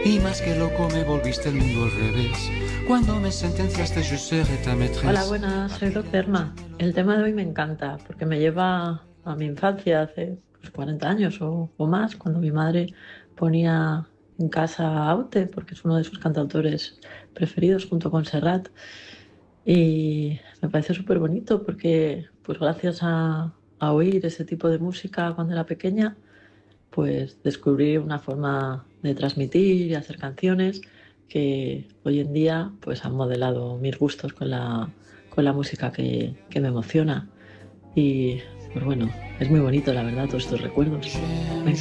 y más que loco me volviste el mundo al revés. Cuando me sentenciaste yo seré ta maîtresse. Hola, buenas, soy Roxerma. El tema de hoy me encanta porque me lleva a mi infancia, hace 40 años o más, cuando mi madre ponía en casa a Aute, porque es uno de sus cantautores preferidos junto con Serrat. Y me parece súper bonito porque, pues gracias a oír ese tipo de música cuando era pequeña, pues descubrí una forma de transmitir y hacer canciones que hoy en día pues han modelado mis gustos con la música que me emociona. Y pues bueno, es muy bonito la verdad todos estos recuerdos. Me